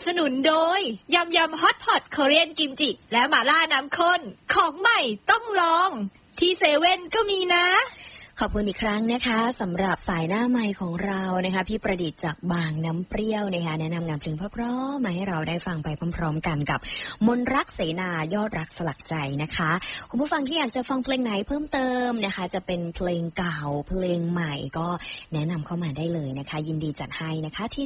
สนุนโดยยำฮอตพอตคอเรียนกิมจิและหม่าล่าน้ำข้นของใหม่ต้องลองที่เซเว่นก็มีนะขอบคุณอีกครั้งนะคะสำหรับสายหน้าไมค์ของเรานะคะพี่ประดิษฐ์จากบางน้ำเปรี้ยวนะคะแนะนำงานเพลงเพราะๆมาให้เราได้ฟังไปพร้อมๆกันกับมนรักเสนายอดรักสลักใจนะคะคุณผู้ฟังที่อยากจะฟังเพลงไหนเพิ่มเติมนะคะจะเป็นเพลงเก่าเพลงใหม่ก็แนะนำเข้ามาได้เลยนะคะยินดีจัดให้นะคะที่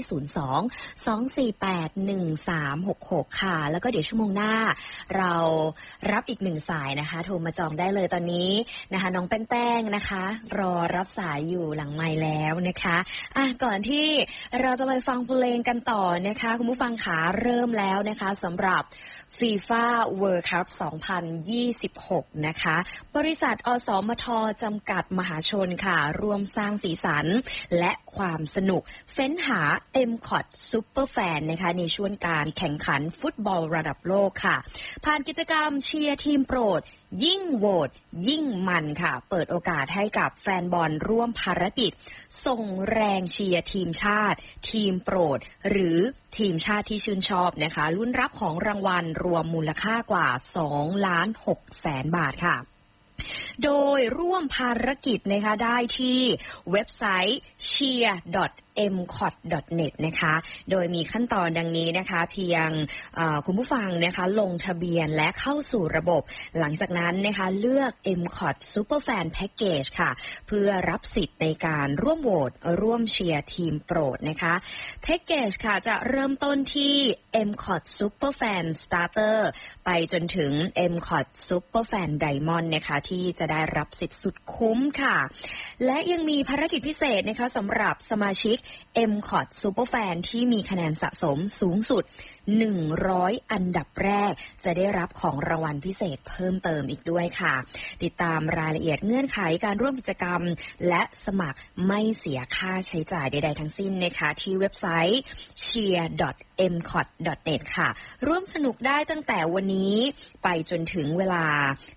02-248-1366ค่ะแล้วก็เดี๋ยวชั่วโมงหน้าเรารับอีก1สายนะคะโทรมาจองได้เลยตอนนี้นะคะน้องแป้งๆนะคะรอรับสายอยู่หลังไมค์แล้วนะคะก่อนที่เราจะไปฟังเพลงกันต่อนะคะคุณผู้ฟังขาเริ่มแล้วนะคะสำหรับ FIFA World Cup 2026 นะคะบริษัทอสมทจำกัดมหาชนค่ะร่วมสร้างสีสันและความสนุกเฟ้นหา MCOT Super Fan นะคะในช่วงการแข่งขันฟุตบอลระดับโลกค่ะผ่านกิจกรรมเชียร์ทีมโปรดยิ่งโหวตยิ่งมันค่ะเปิดโอกาสให้กับแฟนบอลร่วมภารกิจส่งแรงเชียร์ทีมชาติทีมโปรดหรือทีมชาติที่ชื่นชอบนะคะลุ้นรับของรางวัลรวมมูลค่ากว่า 2,600,000 บาทค่ะโดยร่วมภารกิจนะคะได้ที่เว็บไซต์ cheer.mcot.net นะคะโดยมีขั้นตอนดังนี้นะคะเพียงคุณผู้ฟังนะคะลงทะเบียนและเข้าสู่ระบบหลังจากนั้นนะคะเลือก MCOT Superfan Package ค่ะเพื่อรับสิทธิ์ในการร่วมโหวตร่วมเชียร์ทีมโปรดนะคะแพ็กเกจค่ะจะเริ่มต้นที่ MCOT Superfan Starter ไปจนถึง MCOT Superfan Diamond นะคะที่จะได้รับสิทธิ์สุดคุ้มค่ะและยังมีภารกิจพิเศษนะคะสำหรับสมาชิก MCOT Superfan ที่มีคะแนนสะสมสูงสุด100อันดับแรกจะได้รับของรางวัลพิเศษเพิ่มเติมอีกด้วยค่ะติดตามรายละเอียดเงื่อนไขการร่วมกิจกรรมและสมัครไม่เสียค่าใช้จ่ายใดๆทั้งสิ้นนะคะที่เว็บไซต์ cheer.mcot.net ค่ะร่วมสนุกได้ตั้งแต่วันนี้ไปจนถึงเวลา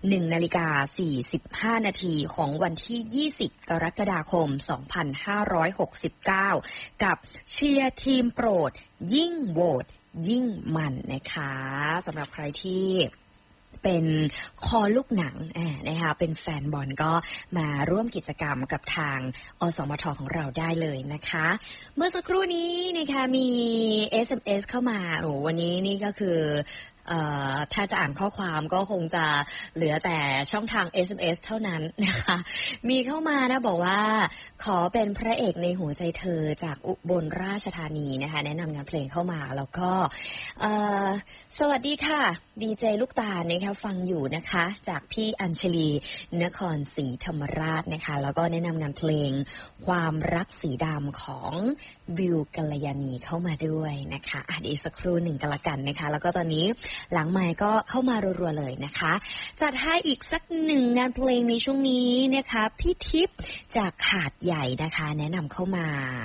1:45 นาทีของวันที่20กรกฎาคม2569กับเชียร์ทีมโปรดยิ่งโหวตยิ่งมันนะคะสำหรับใครที่เป็นคอลูกหนังนะคะเป็นแฟนบอลก็มาร่วมกิจกรรมกับทางอสมทของเราได้เลยนะคะเมื่อสักครู่นี้นะคะมี SMS เข้ามาวันนี้นี่ก็คือถ้าจะอ่านข้อความก็คงจะเหลือแต่ช่องทาง SMS เท่านั้นนะคะมีเข้ามานะบอกว่าขอเป็นพระเอกในหัวใจเธอจากอุบลราชธานีนะคะแนะนำงานเพลงเข้ามาแล้วก็สวัสดีค่ะดีเจลูกตาลนะคะฟังอยู่นะคะจากพี่อัญชลีนครศรีธรรมราชนะคะแล้วก็แนะนำงานเพลงความรักสีดำของบิวกัลยาณีเข้ามาด้วยนะคะอีกสักครู่หนึ่งกันละกันนะคะแล้วก็ตอนนี้หลังไมค์ก็เข้ามารัวๆเลยนะคะจัดให้อีกสักหนึ่งงานเพลงในช่วงนี้นะคะพี่ทิพย์จากหาดใหญ่นะคะแนะนำเข้ามา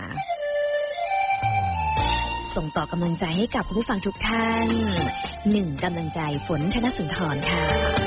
ส่งต่อกำลังใจให้กับผู้ฟังทุกท่านหนึ่งกำลังใจฝนธนสุนทรค่ะ